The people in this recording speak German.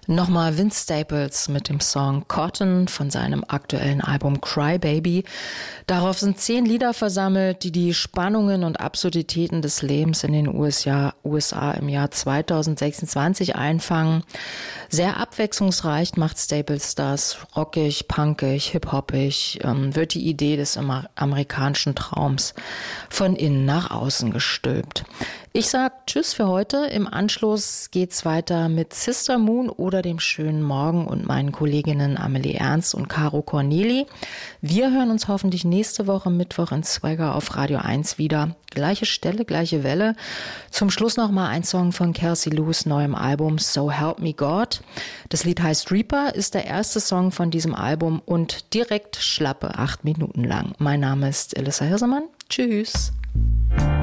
Nochmal Vince Staples mit dem Song Cotton von seinem aktuellen Album Cry Baby. Darauf sind 10 Lieder versammelt, die die Spannungen und Absurditäten des Lebens in den USA im Jahr 2026 einfangen. Sehr abwechslungsreich macht Staples das. Rockig, punkig, hip-hoppig, wird die Idee des amerikanischen Traums von innen nach außen gestülpt. Ich sag Tschüss für heute. Im Anschluss geht's weiter mit Sister Moon oder dem schönen Morgen und meinen Kolleginnen Amelie Ernst und Caro Corneli. Wir hören uns hoffentlich nächste Woche Mittwoch in Swagger auf Radio 1 wieder. Gleiche Stelle, gleiche Welle. Zum Schluss nochmal ein Song von Kelsey Lewis neuem Album So Help Me God. Das Lied heißt Reaper, ist der erste Song von diesem Album und direkt schlappe 8 Minuten lang. Mein Name ist Elissa Hirsemann. Tschüss.